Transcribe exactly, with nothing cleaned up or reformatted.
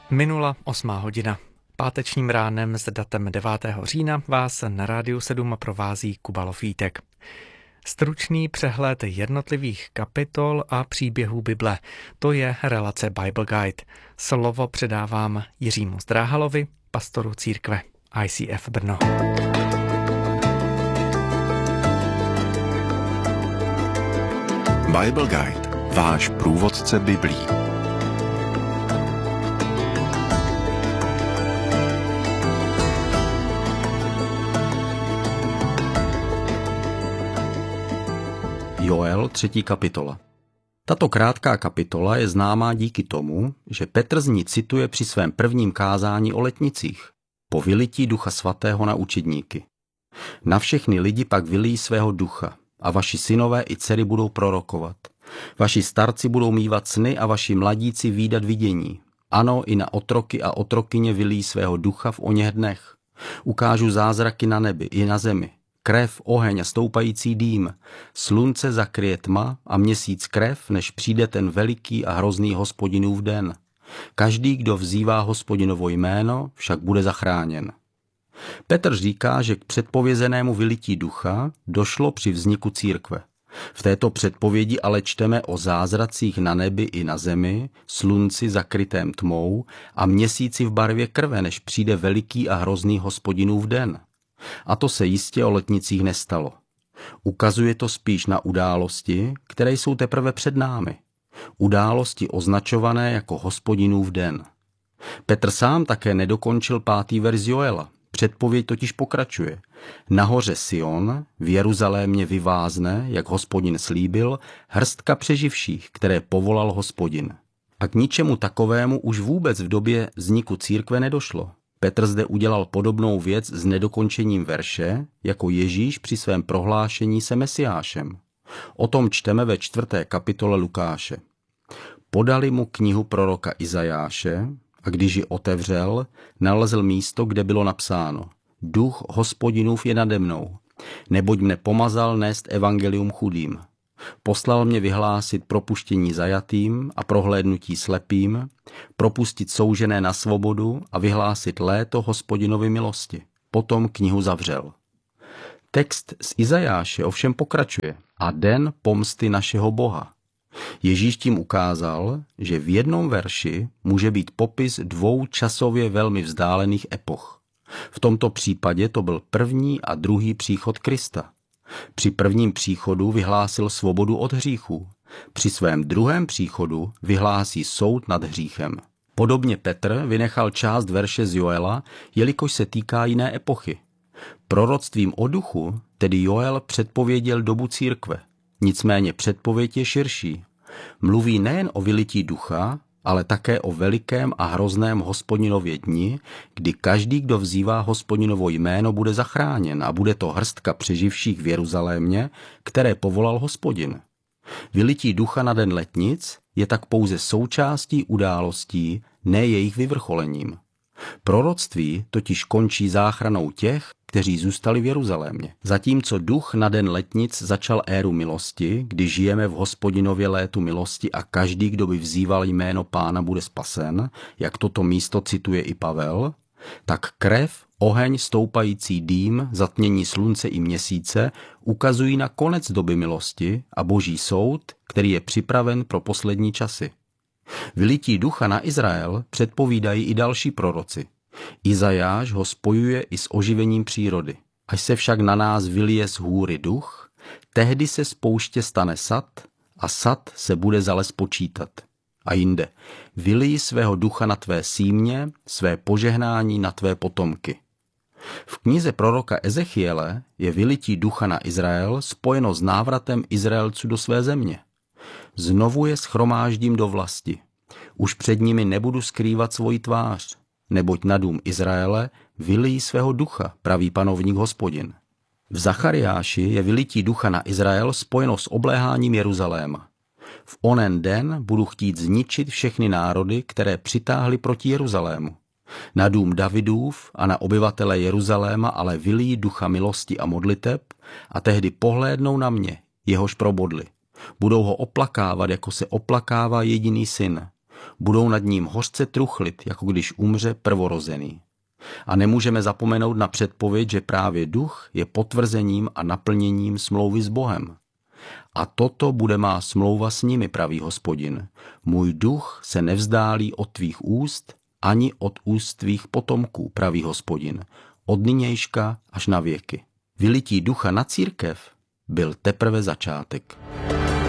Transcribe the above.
Minula osmá hodina. Pátečním ránem s datem devátého října vás na Rádiu sedm provází Kuba Lofítek. Stručný přehled jednotlivých kapitol a příběhů Bible. To je relace Bible Guide. Slovo předávám Jiřímu Zdráhalovi, pastoru církve I C F Brno. Bible Guide, váš průvodce Biblí. Joel, třetí kapitola. Tato krátká kapitola je známá díky tomu, že Petr z ní cituje při svém prvním kázání o letnicích, po vylití Ducha Svatého na učedníky. Na všechny lidi pak vylíjí svého ducha, a vaši synové i dcery budou prorokovat. Vaši starci budou mívat sny a vaši mladíci vídat vidění. Ano, i na otroky a otrokyně vylíjí svého ducha v oněch dnech. Ukážu zázraky na nebi i na zemi. Krev, oheň a stoupající dým. Slunce zakryje tma a měsíc krev, než přijde ten veliký a hrozný Hospodinův den. Každý, kdo vzývá Hospodinovo jméno, však bude zachráněn. Petr říká, že k předpovězenému vylití ducha došlo při vzniku církve. V této předpovědi ale čteme o zázracích na nebi i na zemi, slunci zakrytém tmou a měsíci v barvě krve, než přijde veliký a hrozný Hospodinův den. A to se jistě o letnicích nestalo. Ukazuje to spíš na události, které jsou teprve před námi. Události označované jako Hospodinův den. Petr sám také nedokončil pátý verš Joela. Předpověď totiž pokračuje. Nahoře Sion, v Jeruzalémě vyvázne, jak Hospodin slíbil, hrstka přeživších, které povolal Hospodin. A k ničemu takovému už vůbec v době vzniku církve nedošlo. Petr zde udělal podobnou věc s nedokončením verše, jako Ježíš při svém prohlášení se Mesiášem. O tom čteme ve čtvrté kapitole Lukáše. Podali mu knihu proroka Izajáše, a když ji otevřel, nalezl místo, kde bylo napsáno: Duch Hospodinův je nade mnou, neboť mne pomazal nést evangelium chudým. Poslal mě vyhlásit propuštění zajatým a prohlédnutí slepým, propustit soužené na svobodu a vyhlásit léto Hospodinovy milosti. Potom knihu zavřel. Text z Izajáše ovšem pokračuje. A den pomsty našeho Boha. Ježíš tím ukázal, že v jednom verši může být popis dvou časově velmi vzdálených epoch. V tomto případě to byl první a druhý příchod Krista. Při prvním příchodu vyhlásil svobodu od hříchů. Při svém druhém příchodu vyhlásí soud nad hříchem. Podobně Petr vynechal část verše z Joela, jelikož se týká jiné epochy. Proroctvím o duchu tedy Joel předpověděl dobu církve. Nicméně předpověď je širší. Mluví nejen o vylití ducha, ale také o velikém a hrozném Hospodinově dni, kdy každý, kdo vzývá Hospodinovo jméno, bude zachráněn a bude to hrstka přeživších v Jeruzalémě, které povolal Hospodin. Vylití ducha na den letnic je tak pouze součástí událostí, ne jejich vyvrcholením. Proroctví totiž končí záchranou těch, kteří zůstali v Jeruzalémě. Zatímco duch na den letnic začal éru milosti, kdy žijeme v Hospodinově létu milosti a každý, kdo by vzýval jméno Pána, bude spasen, jak toto místo cituje i Pavel, tak krev, oheň, stoupající dým, zatmění slunce i měsíce ukazují na konec doby milosti a boží soud, který je připraven pro poslední časy. Vylití ducha na Izrael předpovídají i další proroci. Izajáš ho spojuje i s oživením přírody. Až se však na nás vylije z hůry duch, tehdy se z pouště stane sad a sad se bude zale spočítat. A jinde, vylij svého ducha na tvé símě, své požehnání na tvé potomky. V knize proroka Ezechiele je vylití ducha na Izrael spojeno s návratem Izraelců do své země. Znovu je shromáždím do vlasti. Už před nimi nebudu skrývat svoji tvář, neboť na dům Izraele vylíjí svého ducha, praví panovník Hospodin. V Zachariáši je vylití ducha na Izrael spojeno s obléháním Jeruzaléma. V onen den budu chtít zničit všechny národy, které přitáhly proti Jeruzalému. Na dům Davidův a na obyvatele Jeruzaléma ale vylíjí ducha milosti a modliteb a tehdy pohlédnou na mě, jehož probodli. Budou ho oplakávat, jako se oplakává jediný syn. Budou nad ním hořce truchlit, jako když umře prvorozený. A nemůžeme zapomenout na předpověď, že právě duch je potvrzením a naplněním smlouvy s Bohem. A toto bude má smlouva s nimi, praví Hospodin. Můj duch se nevzdálí od tvých úst, ani od úst tvých potomků, praví Hospodin, od nynějška až na věky. Vylití ducha na církev byl teprve začátek.